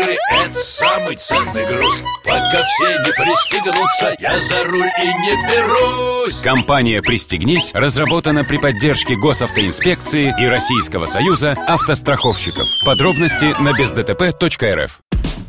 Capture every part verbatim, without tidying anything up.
пассажиры – это самый ценный груз. Пока все не пристегнутся, я за руль и не берусь. Компания «Пристегнись» разработана при поддержке госавтоинспекции и Российского союза автостраховщиков. Подробности на без дэ тэ пэ точка эр эф.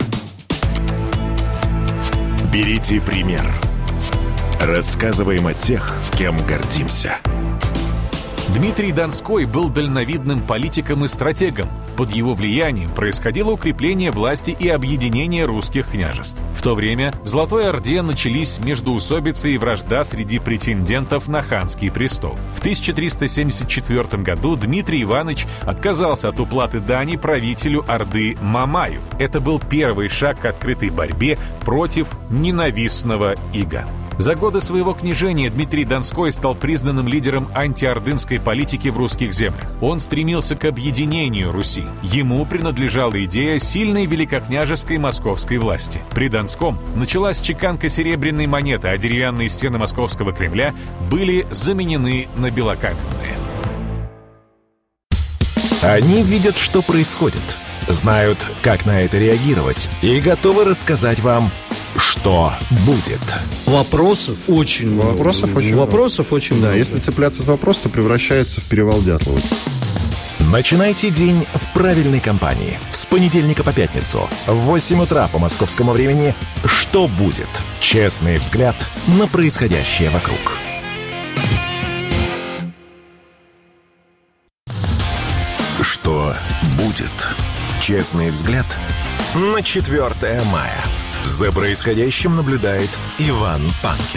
Берите пример. Рассказываем о тех, кем гордимся. Дмитрий Донской был дальновидным политиком и стратегом. Под его влиянием происходило укрепление власти и объединение русских княжеств. В то время в Золотой Орде начались междоусобицы и вражда среди претендентов на ханский престол. В тысяча триста семьдесят четвёртом году Дмитрий Иванович отказался от уплаты дани правителю Орды Мамаю. Это был первый шаг к открытой борьбе против ненавистного ига. За годы своего княжения Дмитрий Донской стал признанным лидером антиордынской политики в русских землях. Он стремился к объединению Руси. Ему принадлежала идея сильной великокняжеской московской власти. При Донском началась чеканка серебряной монеты, а деревянные стены московского Кремля были заменены на белокаменные. Они видят, что происходит, знают, как на это реагировать, и готовы рассказать вам, что будет. Вопросов очень много. Вопросов очень Вопросов много. очень да, много. Если цепляться за вопрос, то превращается в перевал Дятлова. Начинайте день в правильной компании. С понедельника по пятницу в восемь утра по московскому времени «Что будет?» Честный взгляд на происходящее вокруг. Что будет? Честный взгляд на четвёртое мая. За происходящим наблюдает Иван Панкин.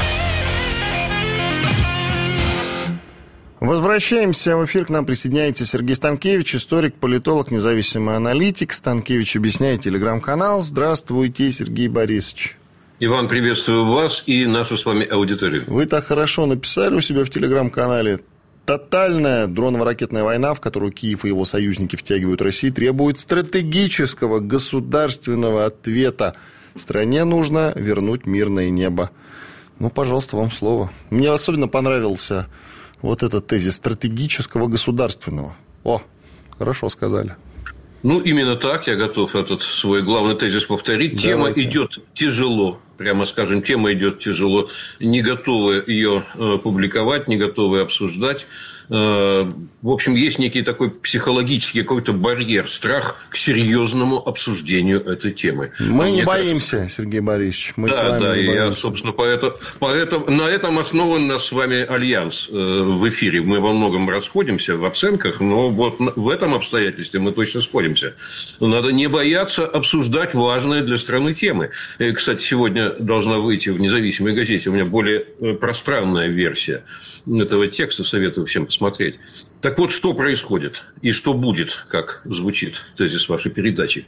Возвращаемся в эфир. К нам присоединяется Сергей Станкевич, историк, политолог, независимый аналитик. Станкевич объясняет, телеграм-канал. Здравствуйте, Сергей Борисович. Иван, приветствую вас и нашу с вами аудиторию. Вы так хорошо написали у себя в телеграм-канале. Тотальная дроново-ракетная война, в которую Киев и его союзники втягивают Россию, требует стратегического государственного ответа. Стране нужно вернуть мирное небо. Ну, пожалуйста, вам слово. Мне особенно понравился вот этот тезис стратегического государственного. О, хорошо сказали. Ну, именно так. Я готов этот свой главный тезис повторить. Давайте. Тема идет тяжело. Прямо скажем, тема идет тяжело. Не готовы ее э, публиковать, не готовы обсуждать. Э, в общем, есть некий такой психологический какой-то барьер, страх к серьезному обсуждению этой темы. Мы Мне не кажется... боимся, Сергей Борисович. Мы да, с вами да, не и боимся. я, собственно, поэтому, поэтому, на этом основан наш с вами альянс э, в эфире. Мы во многом расходимся в оценках, но вот в этом обстоятельстве мы точно сходимся. Надо не бояться обсуждать важные для страны темы. И, кстати, сегодня должна выйти в независимой газете у меня более пространная версия этого текста, советую всем посмотреть. Так вот, что происходит и что будет, как звучит тезис вашей передачи.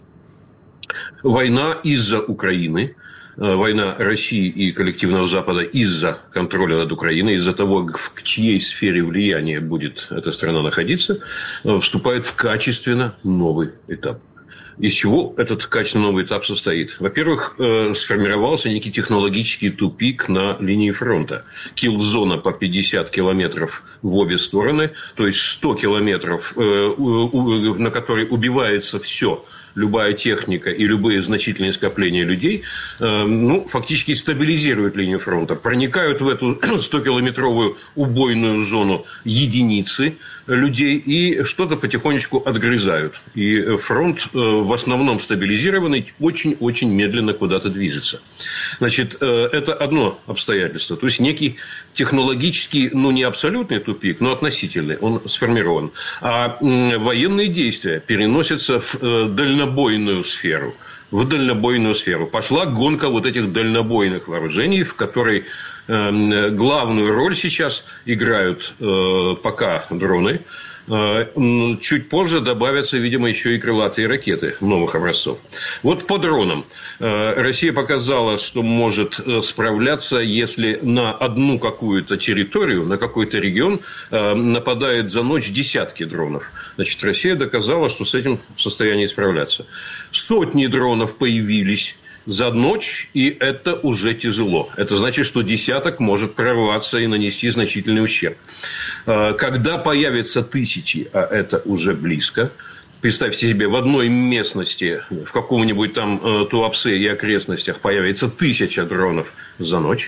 Война из-за Украины, война России и коллективного Запада из-за контроля над Украиной, из-за того, в чьей сфере влияния будет эта страна находиться, вступает в качественно новый этап. Из чего этот качественно новый этап состоит? Во-первых, сформировался некий технологический тупик на линии фронта. Килл-зона по пятьдесят километров в обе стороны, то есть сто километров, на которой убивается все, любая техника и любые значительные скопления людей, ну, фактически стабилизируют линию фронта. Проникают в эту стокилометровую убойную зону единицы людей и что-то потихонечку отгрызают. И фронт в основном стабилизированный очень-очень медленно куда-то движется. Значит, это одно обстоятельство. То есть, некий технологический, ну, не абсолютный тупик, но относительный, он сформирован. А военные действия переносятся в дальнобойную сферу. В дальнобойную сферу. Пошла гонка вот этих дальнобойных вооружений, в которой э, главную роль сейчас играют э, пока дроны. Э, чуть позже добавятся, видимо, еще и крылатые ракеты новых образцов. Вот по дронам. Э, Россия показала, что может справляться, если на одну какую-то территорию, на какой-то регион э, нападает за ночь десятки дронов. Значит, Россия доказала, что с этим в состоянии справляться. Сотни дронов появились за ночь, и это уже тяжело. Это значит, что десяток может прорваться и нанести значительный ущерб. Когда появятся тысячи, а это уже близко, представьте себе, в одной местности, в каком-нибудь там Туапсе и окрестностях появится тысяча дронов за ночь,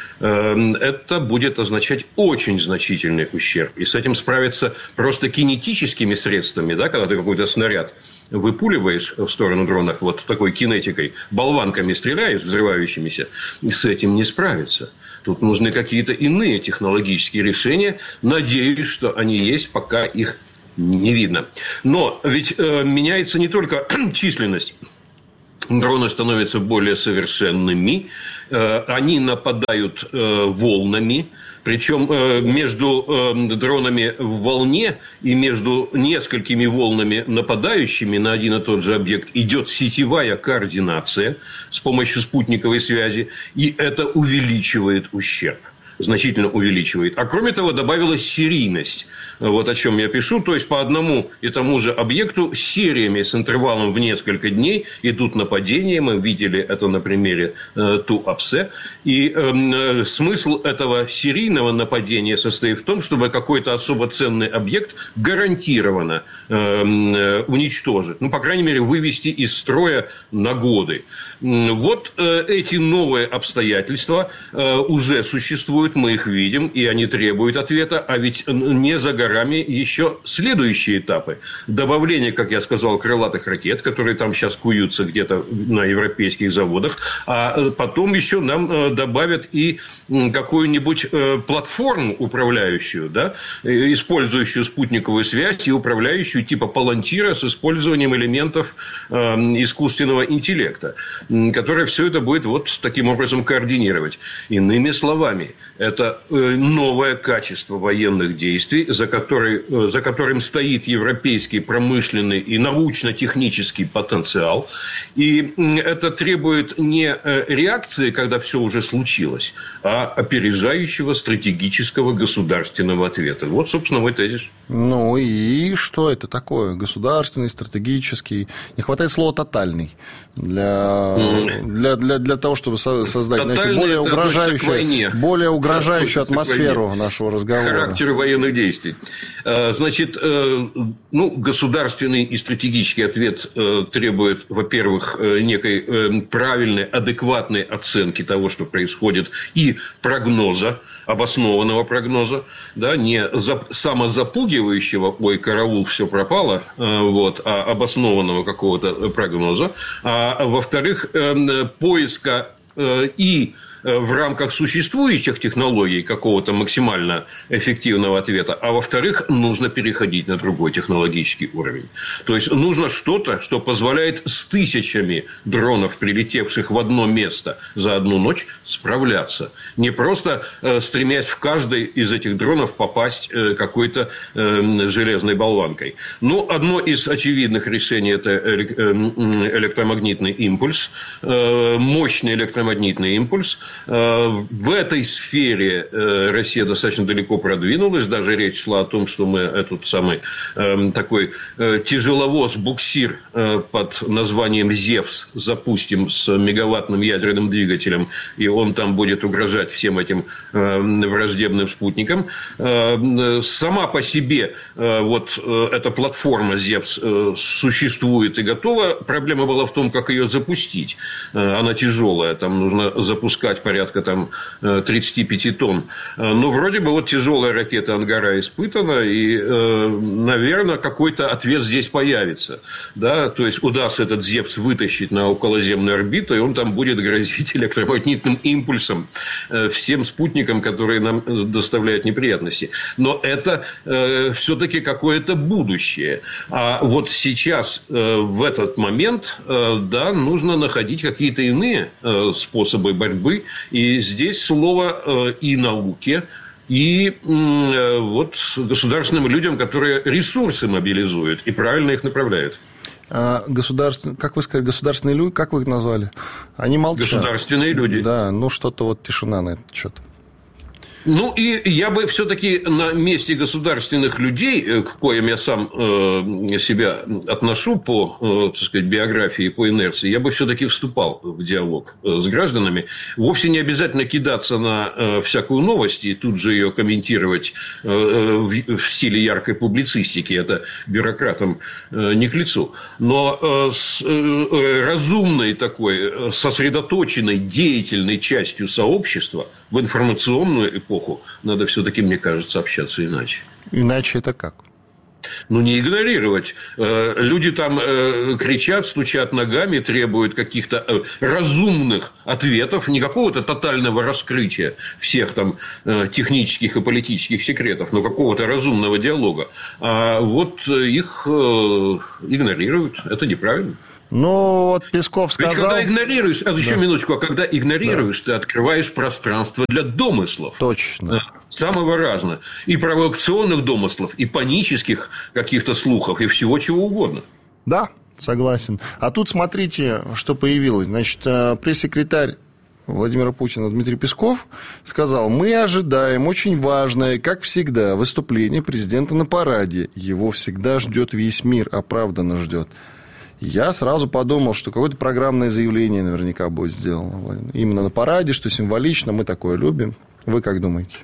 это будет означать очень значительный ущерб. И с этим справиться просто кинетическими средствами, да, когда ты какой-то снаряд выпуливаешь в сторону дронов вот такой кинетикой, болванками стреляешь, взрывающимися, с этим не справиться. Тут нужны какие-то иные технологические решения. Надеюсь, что они есть, пока их не видно. Но ведь э, меняется не только численность. Дроны становятся более совершенными, они нападают волнами, причем между дронами в волне и между несколькими волнами, нападающими на один и тот же объект, идет сетевая координация с помощью спутниковой связи, и это увеличивает ущерб. Значительно увеличивает. А кроме того, добавилась серийность. Вот о чем я пишу. То есть, по одному и тому же объекту сериями с интервалом в несколько дней идут нападения. Мы видели это на примере э, Туапсе. И э, смысл этого серийного нападения состоит в том, чтобы какой-то особо ценный объект гарантированно э, уничтожить. Ну, по крайней мере, вывести из строя на годы. Вот э, эти новые обстоятельства э, уже существуют. Мы их видим, и они требуют ответа. А ведь не за горами еще следующие этапы. Добавление, как я сказал, крылатых ракет, которые там сейчас куются где-то на европейских заводах. А потом еще нам добавят и какую-нибудь платформу управляющую, да, использующую спутниковую связь и управляющую типа палантира с использованием элементов искусственного интеллекта, которая все это будет вот таким образом координировать. Иными словами, это новое качество военных действий, за, который, за которым стоит европейский промышленный и научно-технический потенциал. И это требует не реакции, когда все уже случилось, а опережающего стратегического государственного ответа. Вот, собственно, мой тезис. Ну и что это такое? Государственный, стратегический. Не хватает слова «тотальный» для, mm. для, для, для того, чтобы создать знаете, более угрожающую, более угрожающую атмосферу нашего разговора. Характеру военных действий. Значит, ну, государственный и стратегический ответ требует, во-первых, некой правильной, адекватной оценки того, что происходит, и прогноза, обоснованного прогноза, да, не самозапугивающего, ой, караул, все пропало, вот, а обоснованного какого-то прогноза, а во-вторых, поиска и в рамках существующих технологий какого-то максимально эффективного ответа, а во-вторых, нужно переходить на другой технологический уровень. То есть, нужно что-то, что позволяет с тысячами дронов, прилетевших в одно место за одну ночь, справляться. Не просто э, стремясь в каждый из этих дронов попасть э, какой-то э, железной болванкой. Ну, одно из очевидных решений – это электромагнитный импульс, э, мощный электромагнитный импульс. В этой сфере Россия достаточно далеко продвинулась. Даже речь шла о том, что мы этот самый такой тяжеловоз, буксир под названием «Зевс» запустим с мегаваттным ядерным двигателем, и он там будет угрожать всем этим враждебным спутникам. Сама по себе вот эта платформа «Зевс» существует и готова. Проблема была в том, как ее запустить. Она тяжелая, там нужно запускать порядка там тридцать пять тонн. Но вроде бы вот тяжелая ракета «Ангара» испытана, и, наверное, какой-то ответ здесь появится. Да? То есть, удастся этот «Зевс» вытащить на околоземную орбиту, и он там будет грозить электромагнитным импульсом всем спутникам, которые нам доставляют неприятности. Но это все-таки какое-то будущее. А вот сейчас, в этот момент, да, нужно находить какие-то иные способы борьбы. И здесь слово и науке, и вот государственным людям, которые ресурсы мобилизуют и правильно их направляют. А государственные, как вы сказали, государственные люди, как вы их назвали? Они молчат. Государственные люди. Да, ну что-то вот тишина на этот счет. Ну, и я бы все-таки на месте государственных людей, к коим я сам э, себя отношу по, э, так сказать, биографии, по инерции, я бы все-таки вступал в диалог с гражданами. Вовсе не обязательно кидаться на э, всякую новость и тут же ее комментировать э, в, в стиле яркой публицистики. Это бюрократам э, не к лицу. Но э, с э, разумной такой, сосредоточенной, деятельной частью сообщества в информационную эпоху надо все-таки, мне кажется, общаться иначе. Иначе это как? Ну, не игнорировать. Люди там кричат, стучат ногами, требуют каких-то разумных ответов, не какого-то тотального раскрытия всех там технических и политических секретов, но какого-то разумного диалога. А вот их игнорируют. Это неправильно. Ну, вот Песков сказал... Ведь когда игнорируешь, а еще да. минуточку, а когда игнорируешь, да. ты открываешь пространство для домыслов. Точно. Самого разного. И провокационных домыслов, и панических каких-то слухов, и всего чего угодно. Да, согласен. А тут смотрите, что появилось. Значит, пресс-секретарь Владимира Путина Дмитрий Песков сказал: мы ожидаем очень важное, как всегда, выступление президента на параде. Его всегда ждет весь мир, оправданно ждет. Я сразу подумал, что какое-то программное заявление наверняка будет сделано. Именно на параде, что символично, мы такое любим. Вы как думаете?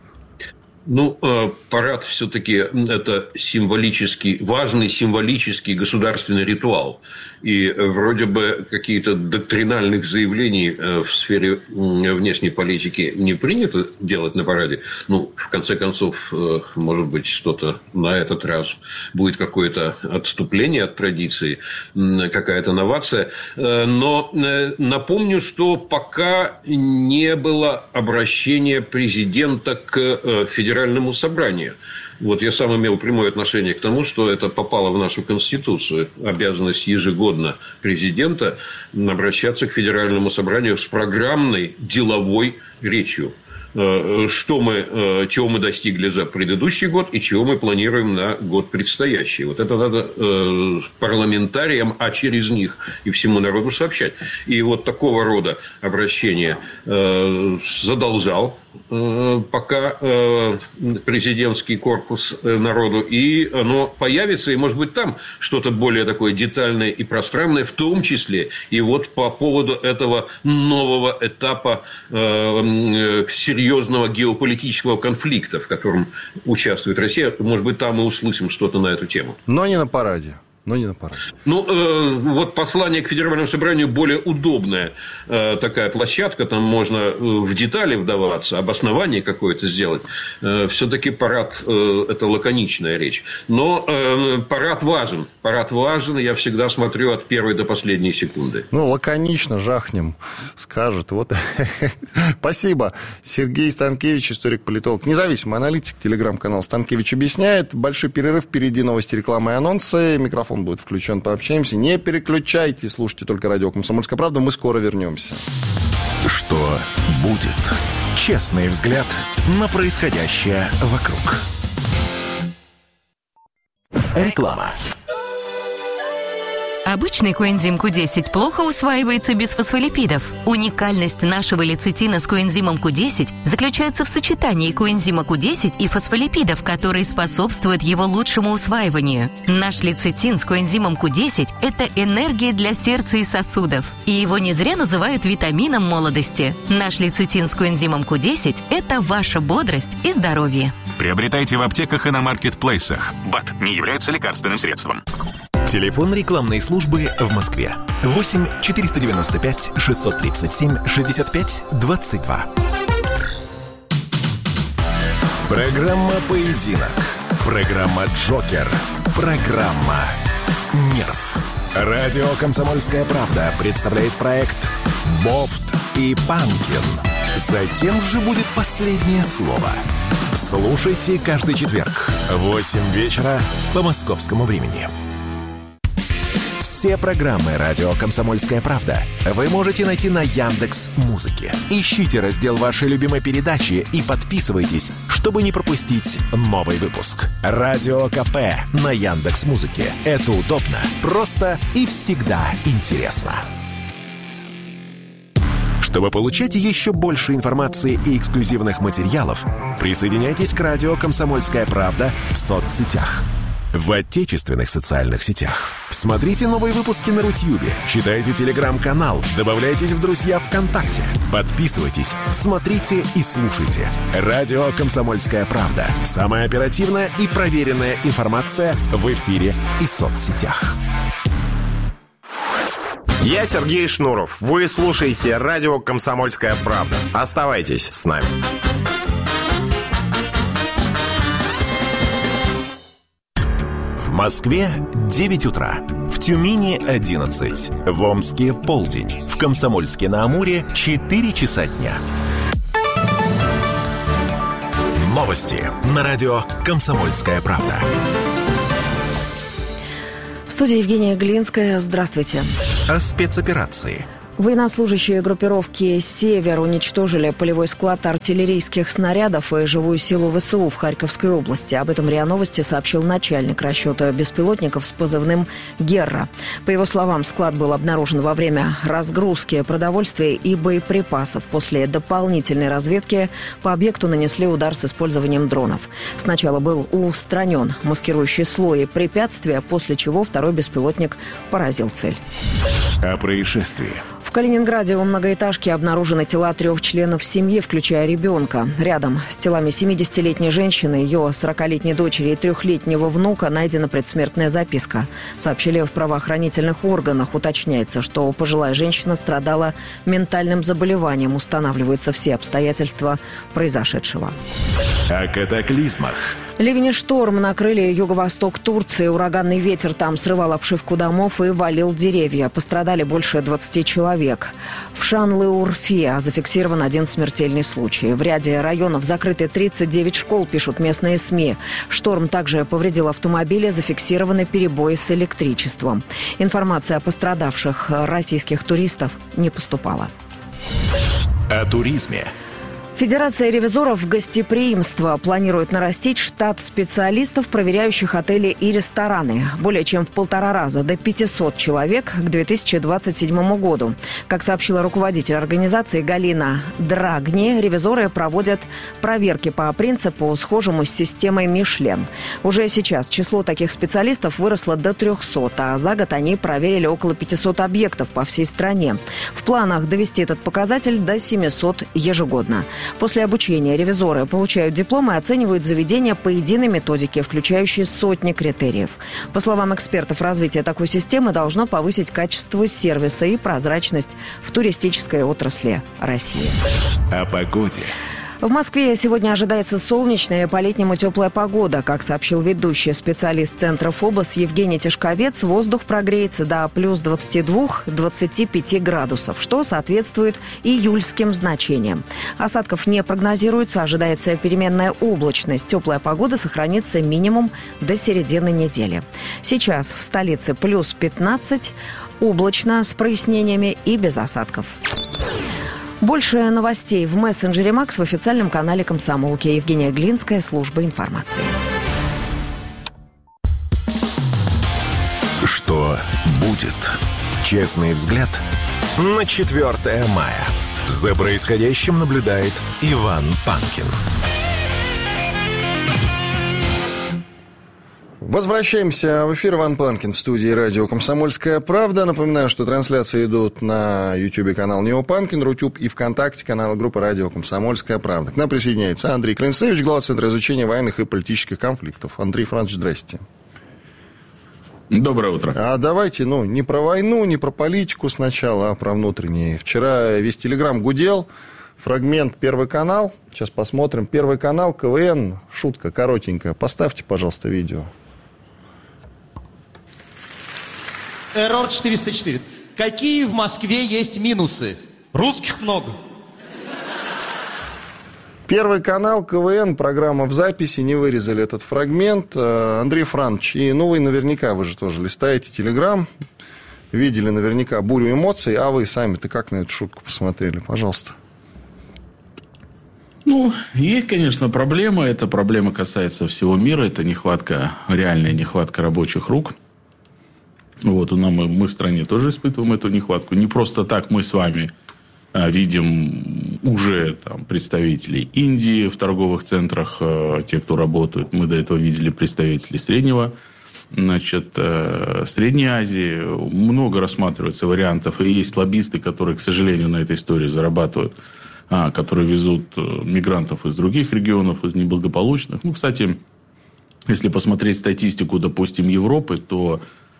Ну, парад все-таки это символический, важный символический государственный ритуал. И вроде бы какие-то доктринальных заявлений в сфере внешней политики не принято делать на параде. Ну, в конце концов, может быть, что-то на этот раз будет какое-то отступление от традиции, какая-то новация. Но напомню, что пока не было обращения президента к Федеральному собранию. Вот я сам имел прямое отношение к тому, что это попало в нашу Конституцию. Обязанность ежегодно президента обращаться к Федеральному собранию с программной деловой речью. Что мы, чего мы достигли за предыдущий год и чего мы планируем на год предстоящий. Вот это надо парламентариям, а через них и всему народу сообщать. И вот такого рода обращение задолжал пока президентский корпус народу, и оно появится, и, может быть, там что-то более такое детальное и пространное, в том числе и вот по поводу этого нового этапа серьезного геополитического конфликта, в котором участвует Россия. Может быть, там мы услышим что-то на эту тему. Но не на параде. Но не на параде. Ну, э, вот послание к Федеральному собранию более удобная э, такая площадка. Там можно в детали вдаваться, обоснование какое-то сделать. Э, все-таки парад э, – это лаконичная речь. Но э, парад важен. Парад важен. Я всегда смотрю от первой до последней секунды. Ну, лаконично жахнем, скажет. Вот. Спасибо. Сергей Станкевич, историк-политолог, независимый аналитик, телеграм-канал «Станкевич объясняет». Большой перерыв. Впереди новости, рекламы и анонсы. Микрофон Он будет включен, пообщаемся. Не переключайте, слушайте только радио «Комсомольская правда». Мы скоро вернемся. Что будет? Честный взгляд на происходящее вокруг. Реклама. Обычный коэнзим ку десять плохо усваивается без фосфолипидов. Уникальность нашего лецитина с коэнзимом ку десять заключается в сочетании коэнзима ку десять и фосфолипидов, которые способствуют его лучшему усваиванию. Наш лецитин с коэнзимом ку десять – это энергия для сердца и сосудов. И его не зря называют витамином молодости. Наш лецитин с коэнзимом ку десять – это ваша бодрость и здоровье. Приобретайте в аптеках и на маркетплейсах. БАД не является лекарственным средством. Телефон рекламной службы в Москве. восемь четыреста девяносто пять шестьсот тридцать семь шестьдесят пять двадцать два. Программа «Поединок». Программа «Джокер». Программа «Нерв». Радио «Комсомольская правда» представляет проект «Бофт и Панкин». За кем же будет последнее слово? Слушайте каждый четверг в восемь вечера по московскому времени. Все программы «Радио Комсомольская правда» вы можете найти на Яндекс.Музыке. Ищите раздел вашей любимой передачи и подписывайтесь, чтобы не пропустить новый выпуск. Радио КП на Яндекс.Музыке. Это удобно, просто и всегда интересно. Чтобы получать еще больше информации и эксклюзивных материалов, присоединяйтесь к радио «Комсомольская правда» в соцсетях. В отечественных социальных сетях. Смотрите новые выпуски на Рутьюбе, читайте телеграм-канал, добавляйтесь в друзья ВКонтакте, подписывайтесь, смотрите и слушайте. Радио «Комсомольская правда». Самая оперативная и проверенная информация в эфире и соцсетях. Я Сергей Шнуров. Вы слушаете радио «Комсомольская правда». Оставайтесь с нами. В Москве девять утра, в Тюмени одиннадцать, в Омске полдень, в Комсомольске-на-Амуре четыре часа дня. Новости на радио «Комсомольская правда». В студии Евгения Глинская. Здравствуйте. О спецоперации. Военнослужащие группировки «Север» уничтожили полевой склад артиллерийских снарядов и живую силу ВСУ в Харьковской области. Об этом РИА Новости сообщил начальник расчета беспилотников с позывным «Герра». По его словам, склад был обнаружен во время разгрузки продовольствия и боеприпасов. После дополнительной разведки по объекту нанесли удар с использованием дронов. Сначала был устранен маскирующий слой препятствия, после чего второй беспилотник поразил цель. О происшествии. В Калининграде у многоэтажки обнаружены тела трех членов семьи, включая ребенка. Рядом с телами семидесятилетней женщины, ее сорокалетней дочери и трехлетнего внука найдена предсмертная записка. Сообщили в правоохранительных органах. Уточняется, что пожилая женщина страдала ментальным заболеванием. Устанавливаются все обстоятельства произошедшего. О катаклизмах. Ливень и шторм накрыли юго-восток Турции. Ураганный ветер там срывал обшивку домов и валил деревья. Пострадали больше двадцати человек. В Шанлы-Урфе зафиксирован один смертельный случай. В ряде районов закрыты тридцать девять школ, пишут местные СМИ. Шторм также повредил автомобили, зафиксированы перебои с электричеством. Информация о пострадавших российских туристов не поступала. О туризме. Федерация ревизоров гостеприимства планирует нарастить штат специалистов, проверяющих отели и рестораны. Более чем в полтора раза, до пятисот человек к две тысячи двадцать седьмому году. Как сообщила руководитель организации Галина Драгни, ревизоры проводят проверки по принципу, схожему с системой Мишлен. Уже сейчас число таких специалистов выросло до трехсот, а за год они проверили около пятисот объектов по всей стране. В планах довести этот показатель до семисот ежегодно. После обучения ревизоры получают диплом и оценивают заведения по единой методике, включающей сотни критериев. По словам экспертов, развитие такой системы должно повысить качество сервиса и прозрачность в туристической отрасли России. О погоде. В Москве сегодня ожидается солнечная и по-летнему теплая погода. Как сообщил ведущий специалист Центра ФОБОС Евгений Тишковец, воздух прогреется до плюс двадцати двух — двадцати пяти градусов, что соответствует июльским значениям. Осадков не прогнозируется, ожидается переменная облачность. Теплая погода сохранится минимум до середины недели. Сейчас в столице плюс пятнадцать, облачно, с прояснениями и без осадков. Больше новостей в мессенджере «Макс» в официальном канале «Комсомолки». Евгения Глинская, служба информации. Что будет? Честный взгляд на четвёртое мая. За происходящим наблюдает Иван Панкин. Возвращаемся в эфир. Иван Панкин в студии радио «Комсомольская правда». Напоминаю, что трансляции идут на YouTube канал Нео Панкин, Рутюб и ВКонтакте канал группы радио «Комсомольская правда». К нам присоединяется Андрей Клинцевич, глава Центра изучения военных и политических конфликтов. Андрей Францович, здрасте. Доброе утро. А давайте, ну, не про войну, не про политику сначала, а про внутреннее. Вчера весь Телеграм гудел. Фрагмент Первый канал. Сейчас посмотрим. Первый канал, КВН. Шутка коротенькая. Поставьте, пожалуйста, видео. Эррор четыреста четыре. Какие в Москве есть минусы? Русских много. Первый канал, КВН, программа в записи, не вырезали этот фрагмент. Андрей Францович, и ну вы наверняка, вы же тоже листаете Телеграм, видели наверняка бурю эмоций, а вы сами-то как на эту шутку посмотрели? Пожалуйста. Ну, есть, конечно, проблема. Эта проблема касается всего мира. Это нехватка, реальная нехватка рабочих рук. Вот, у нас, мы, мы в стране тоже испытываем эту нехватку. Не просто так мы с вами Видим уже там представителей Индии в торговых центрах, те, кто работают. Мы до этого видели представителей среднего, значит, Средней Азии. Много рассматривается вариантов. И есть лоббисты, которые, к сожалению, на этой истории зарабатывают, которые везут мигрантов из других регионов, из неблагополучных. Ну, кстати, если посмотреть статистику, допустим, Европы, то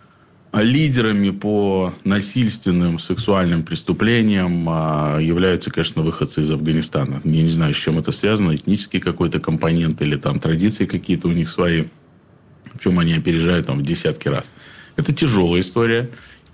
лидерами по насильственным сексуальным причинениям являются, конечно, выходцы из Афганистана. Я не знаю, с чем это связано, этнический какой-то компонент или там традиции какие-то у них свои. Причем они опережают там в десятки раз. Это тяжелая история.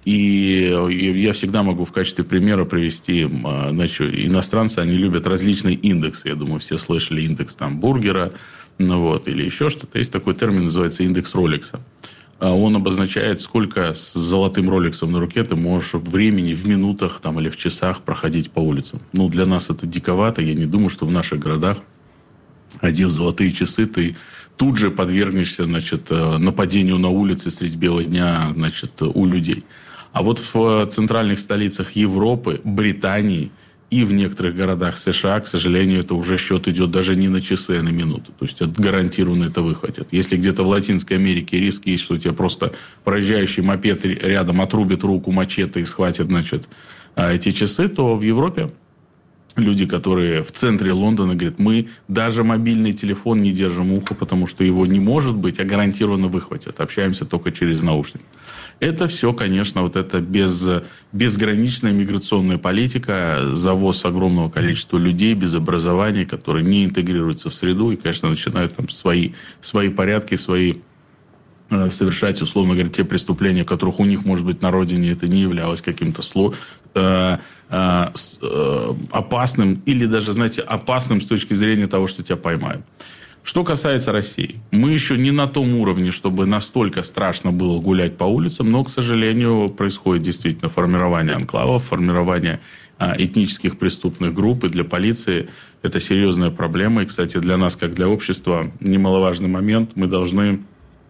И я всегда могу в качестве примера привести, значит, иностранцы, они любят различные индексы. Я думаю, все слышали индекс там бургера, ну вот, или еще что-то. Есть такой термин, называется индекс Ролекса. Он обозначает, сколько с золотым роликсом на руке ты можешь времени в минутах там, или в часах проходить по улицам. Ну, для нас это диковато. Я не думаю, что в наших городах, одев золотые часы, ты тут же подвергнешься, значит, нападению на улице средь бела дня, значит, у людей. А вот в центральных столицах Европы, Британии и в некоторых городах США, к сожалению, это уже счет идет даже не на часы, а на минуты. То есть, гарантированно это выхватят. Если где-то в Латинской Америке риск есть, что тебе просто проезжающий мопед рядом отрубит руку мачете и схватит, значит, эти часы, то в Европе люди, которые в центре Лондона, говорят, мы даже мобильный телефон не держим ухо, потому что его не может быть, а гарантированно выхватят. Общаемся только через наушник. Это все, конечно, вот это без, безграничная миграционная политика, завоз огромного количества людей без образования, которые не интегрируются в среду и, конечно, начинают там свои, свои порядки, свои э, совершать, условно говоря, те преступления, которых у них, может быть, на родине это не являлось каким-то сло, э, э, э, опасным или даже, знаете, опасным с точки зрения того, что тебя поймают. Что касается России, мы еще не на том уровне, чтобы настолько страшно было гулять по улицам, но, к сожалению, происходит действительно формирование анклавов, формирование а, этнических преступных групп, и для полиции это серьезная проблема. И, кстати, для нас, как для общества, немаловажный момент, мы должны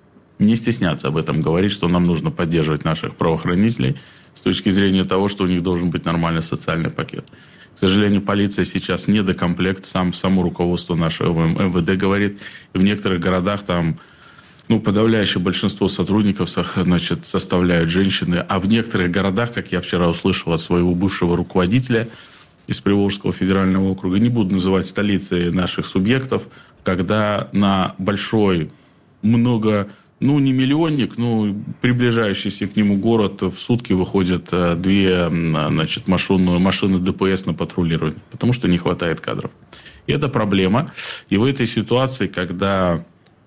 не стесняться об этом говорить, что нам нужно поддерживать наших правоохранителей с точки зрения того, что у них должен быть нормальный социальный пакет. К сожалению, полиция сейчас недокомплект, сам, само руководство нашего эм вэ дэ говорит. И в некоторых городах там, ну, подавляющее большинство сотрудников, значит, составляют женщины. А в некоторых городах, как я вчера услышал от своего бывшего руководителя из Приволжского федерального округа, не буду называть столицей наших субъектов, когда на большой, много... Ну, не миллионник, но приближающийся к нему город в сутки выходят две, значит, машины, машины дэ пэ эс на патрулирование, потому что не хватает кадров. И это проблема. И в этой ситуации, когда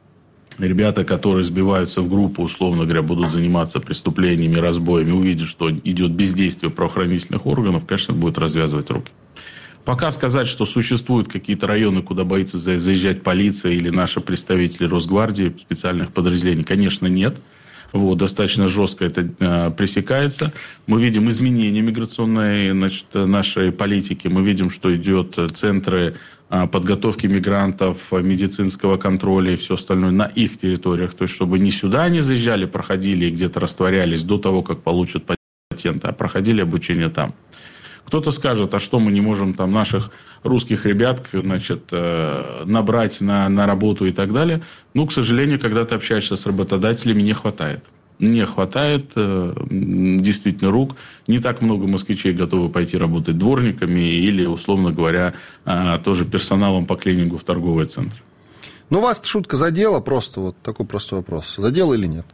ребята, которые сбиваются в группу, условно говоря, будут заниматься преступлениями, разбоями, увидят, что идет бездействие правоохранительных органов, конечно, будет развязывать руки. Пока сказать, что существуют какие-то районы, куда боится заезжать полиция или наши представители Росгвардии, специальных подразделений, конечно, нет. Вот, достаточно жестко это э, пресекается. Мы видим изменения миграционной, значит, нашей политики. Мы видим, что идет центры э, подготовки мигрантов, медицинского контроля и все остальное на их территориях. То есть, чтобы не сюда они заезжали, проходили и где-то растворялись до того, как получат патенты, а проходили обучение там. Кто-то скажет, а что мы не можем там наших русских ребят, значит, набрать на, на работу и так далее. Ну, к сожалению, когда ты общаешься с работодателями, не хватает. Не хватает действительно рук. Не так много москвичей готовы пойти работать дворниками или, условно говоря, тоже персоналом по клинингу в торговый центр. Ну, вас шутка задела, просто вот такой простой вопрос. Задела или нет?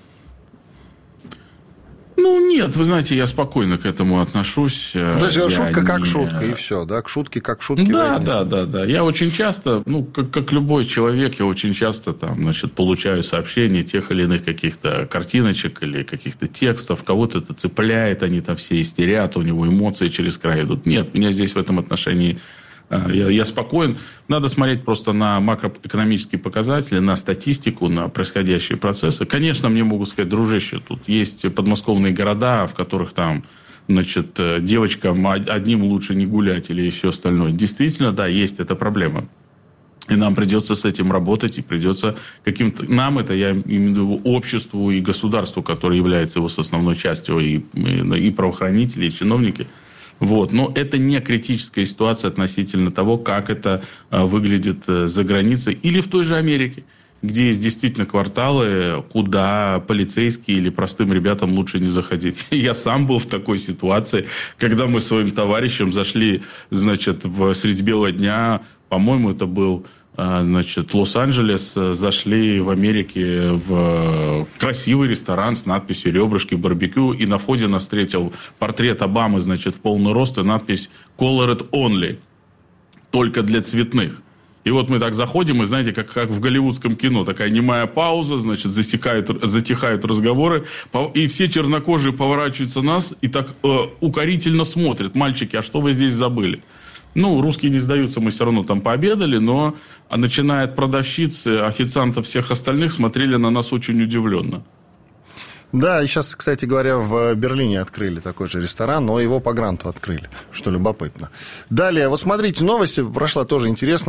Ну, нет, вы знаете, я спокойно к этому отношусь. То есть, я шутка не... как шутка, и все, да? К шутке как шутке. Да, да, да, да. Я очень часто, ну, как, как любой человек, я очень часто там, значит, получаю сообщения тех или иных каких-то картиночек или каких-то текстов. Кого-то это цепляет, они там все истерят, у него эмоции через край идут. Нет, меня здесь в этом отношении... Я, я спокоен. Надо смотреть просто на макроэкономические показатели, на статистику, на происходящие процессы. Конечно, мне могут сказать, дружище, тут есть подмосковные города, в которых там, значит, девочкам одним лучше не гулять или все остальное. Действительно, да, есть эта проблема. И нам придется с этим работать, и придется каким-то... Нам это, я имею в виду, обществу и государству, которое является его основной частью, и, и, и правоохранители, и чиновники, Вот. Но это не критическая ситуация относительно того, как это выглядит за границей или в той же Америке, где есть действительно кварталы, куда полицейские или простым ребятам лучше не заходить. Я сам был в такой ситуации, когда мы с своим товарищем зашли, значит, в средь бела дня, по-моему, это был, значит, Лос-Анджелес, зашли в Америке в красивый ресторан с надписью «Ребрышки барбекю», и на входе нас встретил портрет Обамы, значит, в полный рост и надпись «Colored only», только для цветных. И вот мы так заходим, и знаете, как, как в голливудском кино, такая немая пауза, значит, засекают, затихают разговоры, и все чернокожие поворачиваются на нас и так э, укорительно смотрят: мальчики, а что вы здесь забыли? Ну, русские не сдаются, мы все равно там пообедали, но, начиная от продавщицы, официантов, всех остальных, смотрели на нас очень удивленно. Да, и сейчас, кстати говоря, в Берлине открыли такой же ресторан, но его по гранту открыли, что любопытно. Далее, вот смотрите, новости прошла тоже интересно.